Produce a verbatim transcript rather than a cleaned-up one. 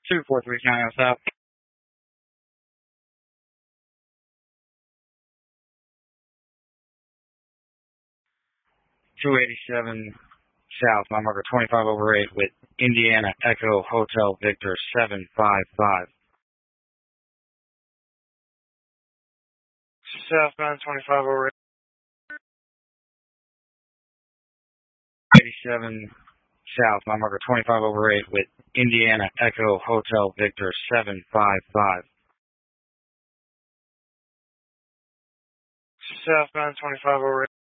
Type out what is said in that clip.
two four three County on South. two eighty-seven South, mile marker twenty-five over eight with Indiana Echo Hotel Victor seven five five. Southbound twenty-five over eight. eighty-seven South, mile marker twenty-five over eight with Indiana Echo Hotel Victor seven five five. Southbound twenty-five over eight.